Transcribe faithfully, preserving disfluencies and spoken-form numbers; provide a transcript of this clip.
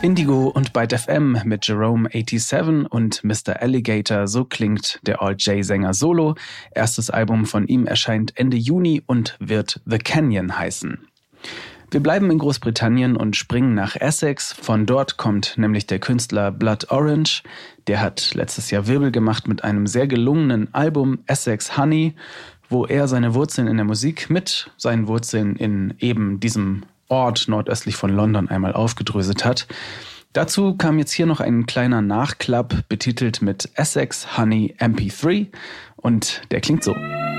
Indigo und Byte F M mit Jerome siebenundachtzig und Mister Alligator, so klingt der Alt-J-Sänger solo. Erstes Album von ihm erscheint Ende Juni und wird The Canyon heißen. Wir bleiben in Großbritannien und springen nach Essex. Von dort kommt nämlich der Künstler Blood Orange. Der hat letztes Jahr Wirbel gemacht mit einem sehr gelungenen Album Essex Honey, wo er seine Wurzeln in der Musik mit seinen Wurzeln in eben diesem Ort nordöstlich von London einmal aufgedröselt hat. Dazu kam jetzt hier noch ein kleiner Nachklapp, betitelt mit Essex Honey M P drei und der klingt so.